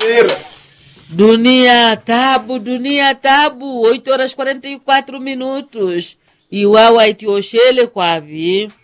Zaira. Dunia tabu, 8 horas 44 minutos. Iwawa itioshele kwavi.